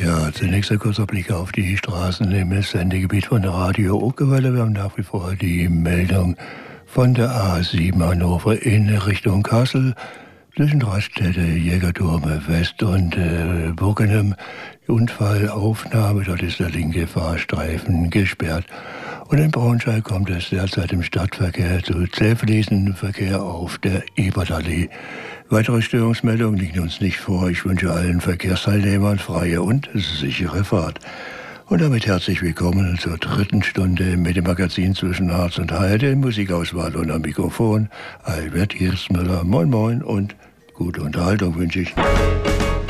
Ja, zunächst ein kurzer Blick auf die Straßen im Sendegebiet von Radio Ockewelle. Wir haben nach wie vor die Meldung von der A7 Hannover in Richtung Kassel zwischen Raststätte, Jägerturme West und Buggenum. Unfallaufnahme, dort ist der linke Fahrstreifen gesperrt. Und in Braunschweig kommt es derzeit im Stadtverkehr zu zähfließendem Verkehr auf der Ebertallee. Weitere Störungsmeldungen liegen uns nicht vor. Ich wünsche allen Verkehrsteilnehmern freie und sichere Fahrt. Und damit herzlich willkommen zur dritten Stunde mit dem Magazin zwischen Harz und Heide. Musikauswahl und am Mikrofon Albert Hirschmüller. Moin moin und gute Unterhaltung wünsche ich.